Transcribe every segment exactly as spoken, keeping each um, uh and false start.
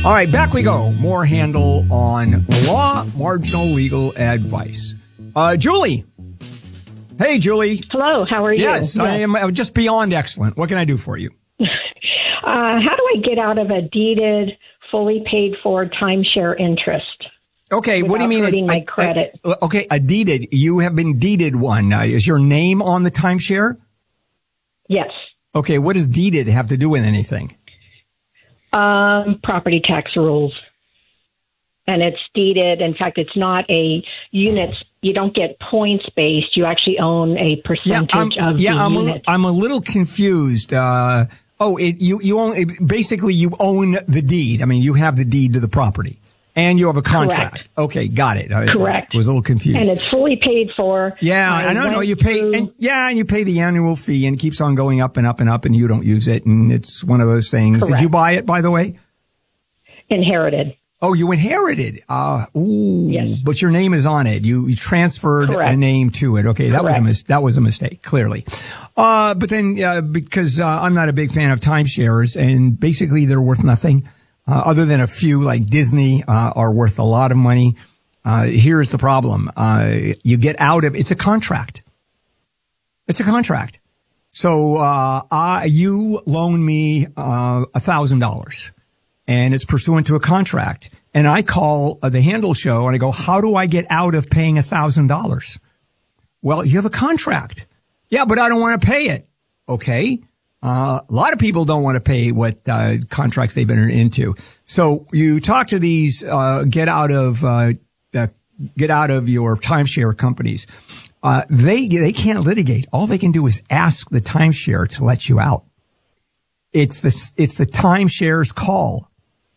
All right, back we go. More Handel on law, marginal legal advice. Uh, Julie. Hey, Julie. Hello, how are you? Yes, yes. I am just beyond excellent. What can I do for you? uh, how do I get out of a deeded, fully paid for timeshare interest? Okay, what do you mean? Hurting my a, credit. A, okay, a deeded. You have been deeded one. Uh, is your name on the timeshare? Yes. Okay, what does deeded have to do with anything? Um, property tax rules. And it's deeded. In fact, it's not a units. You don't get points based. You actually own a percentage yeah, of yeah, the I'm unit. A, I'm a little confused. Uh, oh, it, you, you own, basically you own the deed. I mean, you have the deed to the property. And you have a contract. Correct. Okay, got it. I, Correct. I was a little confused. And it's fully paid for. Yeah, I, I don't know. You pay, through... and yeah, and you pay the annual fee, and it keeps on going up and up and up, and you don't use it, and it's one of those things. Correct. Did you buy it, by the way? Inherited. Oh, you inherited. Uh, ooh, yes. But your name is on it. You, you transferred Correct. a name to it. Okay, that Correct. was a mis- that was a mistake, clearly. Uh, but then uh, because uh, I'm not a big fan of timeshares, and basically they're worth nothing. Uh, other than a few like Disney, uh, are worth a lot of money. Uh, here's the problem. Uh, you get out of, it's a contract. It's a contract. So, uh, I, you loan me, uh, a thousand dollars and it's pursuant to a contract. And I call uh, the Handel show and I go, how do I get out of paying a thousand dollars? Well, you have a contract. Yeah, but I don't want to pay it. Okay. Uh, a lot of people don't want to pay what uh, contracts they've entered into. So you talk to these uh, get out of uh, uh, get out of your timeshare companies. Uh, they they can't litigate. All they can do is ask the timeshare to let you out. It's the it's the timeshare's call,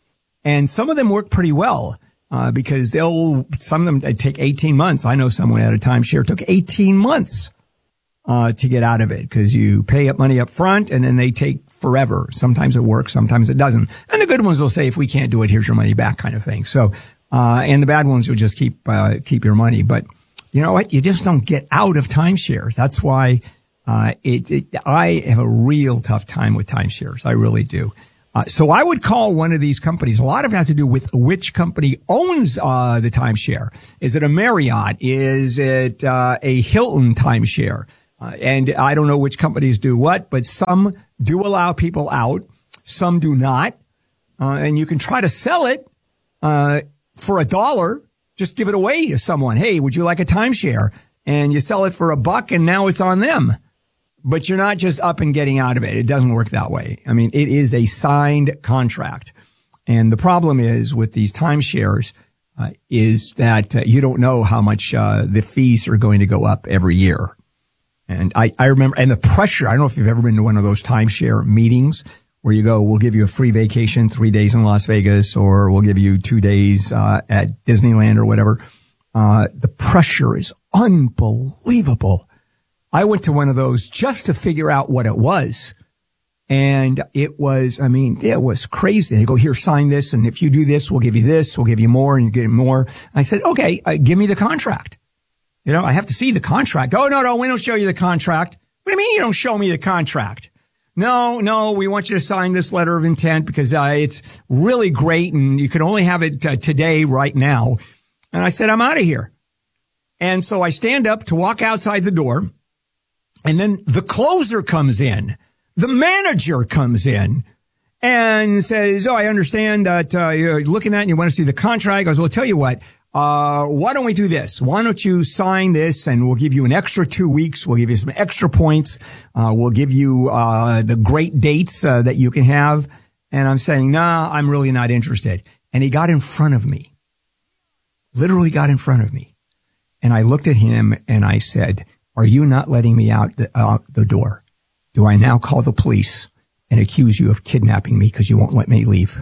and some of them work pretty well uh, because they'll some of them they take eighteen months. I know someone at a timeshare took eighteen months. Uh, to get out of it because you pay up money up front and then they take forever. Sometimes it works, sometimes it doesn't. And the good ones will say, if we can't do it, here's your money back kind of thing. So, uh, and the bad ones will just keep, uh, keep your money. But you know what? You just don't get out of timeshares. That's why, uh, it, it, I have a real tough time with timeshares. I really do. Uh, so I would call one of these companies. A lot of it has to do with which company owns, uh, the timeshare. Is it a Marriott? Is it, uh, a Hilton timeshare? Uh, and I don't know which companies do what, but some do allow people out. Some do not. Uh, and you can try to sell it, uh, for a dollar. Just give it away to someone. Hey, would you like a timeshare? And you sell it for a buck and now it's on them. But you're not just up and getting out of it. It doesn't work that way. I mean, it is a signed contract. And the problem is with these timeshares, uh, is that uh, you don't know how much, uh, the fees are going to go up every year. And I, I remember, and the pressure, I don't know if you've ever been to one of those timeshare meetings where you go, we'll give you a free vacation, three days in Las Vegas, or we'll give you two days, uh, at Disneyland or whatever. Uh, the pressure is unbelievable. I went to one of those just to figure out what it was. And it was, I mean, it was crazy. They go, here, sign this. And if you do this, we'll give you this. We'll give you more and you get more. I said, okay, uh, give me the contract. You know, I have to see the contract. Oh, no, no, we don't show you the contract. What do you mean you don't show me the contract? No, no, we want you to sign this letter of intent because uh, it's really great and you can only have it uh, today, right now. And I said, I'm out of here. And so I stand up to walk outside the door and then the closer comes in. The manager comes in and says, oh, I understand that uh, you're looking at it and you want to see the contract. I goes, well, I'll tell you what. Uh, why don't we do this? Why don't you sign this and we'll give you an extra two weeks. We'll give you some extra points. Uh, we'll give you, uh, the great dates, uh, that you can have. And I'm saying, nah, I'm really not interested. And he got in front of me, literally got in front of me. And I looked at him and I said, are you not letting me out the, uh, the door? Do I now call the police and accuse you of kidnapping me because you won't let me leave?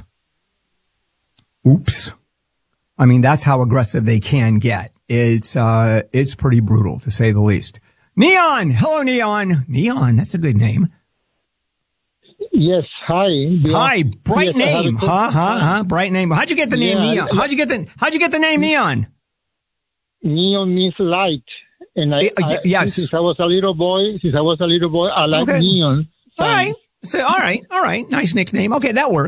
Oops. I mean, that's how aggressive they can get. It's, uh, it's pretty brutal to say the least. Neon. Hello, Neon. Neon. That's a good name. Yes. Hi. Hi. Bright yes, name. Huh? Huh? Huh? Bright name. How'd you get the name yeah, Neon? How'd you get the, how'd you get the name Neon? Neon means light. And I, uh, I yes. since I was a little boy, since I was a little boy, I like okay. neon. All right. So, all right. All right. Nice nickname. Okay. That works.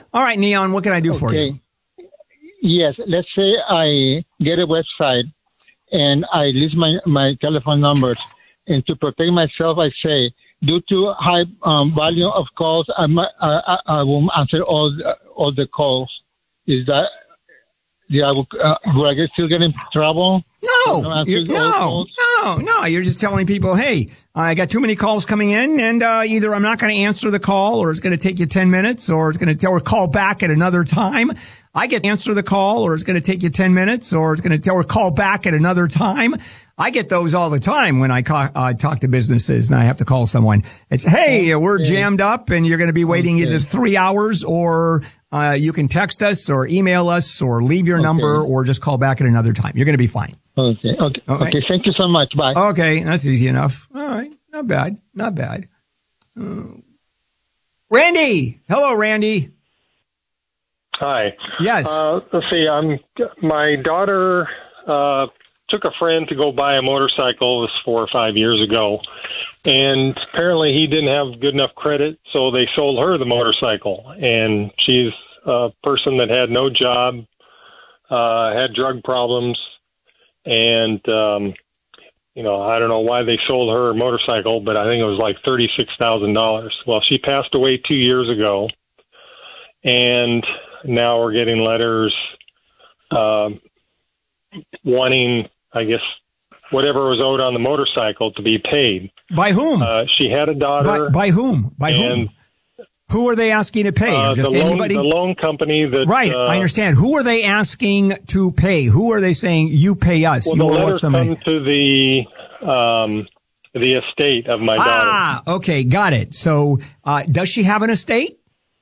All right, Neon, what can I do for you? Okay. Yes, let's say I get a website and I list my, my telephone numbers. And to protect myself, I say, due to high um, volume of calls, I, might, I, I will answer all the, all the calls. Is that, yeah, uh, will I get, still get in trouble? No, you're, no, no, no. You're just telling people, hey, I got too many calls coming in, and uh, either I'm not going to answer the call, or it's going to take you ten minutes, or it's going to tell or call back at another time. I get to answer the call, or it's going to take you ten minutes, or it's going to tell or call back at another time. I get those all the time when I ca- uh, talk to businesses and I have to call someone. It's, hey, we're jammed up and you're going to be waiting okay. either three hours or uh, you can text us or email us or leave your okay. number or just call back at another time. You're going to be fine. Okay. Okay. Okay. okay. Thank you so much. Bye. Okay. That's easy enough. All right. Not bad. Not bad. Uh, Randy. Hello, Randy. Hi. Yes. Uh, let's see. I'm, my daughter, uh, took a friend to go buy a motorcycle. This was four or five years ago. And apparently he didn't have good enough credit, so they sold her the motorcycle. And she's a person that had no job, uh, had drug problems. And, um, you know, I don't know why they sold her a motorcycle, but I think it was like thirty-six thousand dollars. Well, she passed away two years ago. And now we're getting letters, uh, wanting, I guess, whatever was owed on the motorcycle to be paid. By whom? Uh, she had a daughter. By, by whom? By whom? Who are they asking to pay? Uh, Just the loan, anybody? The loan company that... Right, uh, I understand. Who are they asking to pay? Who are they saying, you pay us? Well, you the owe letter us some money. come to the, um, the estate of my daughter. Ah, okay, got it. So, uh, does she have an estate?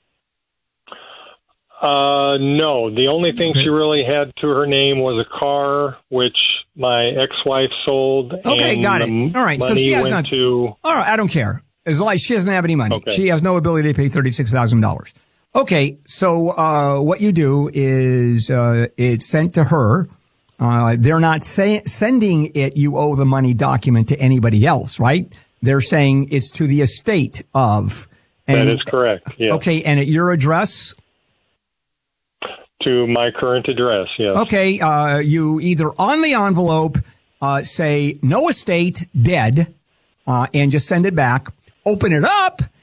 Uh, no. The only thing okay. she really had to her name was a car, which my ex-wife sold. Okay, and got it. All right, so she has not. To, all right, I don't care. As long as she doesn't have any money, okay. she has no ability to pay thirty-six thousand dollars. Okay, so uh, what you do is uh, it's sent to her. Uh, they're not say- sending it. You owe the money document to anybody else, right? They're saying it's to the estate of. And, that is correct. Yes. Okay, and at your address. To my current address, yes. Okay, uh, you either on the envelope uh, say no estate, dead, uh, and just send it back. Open it up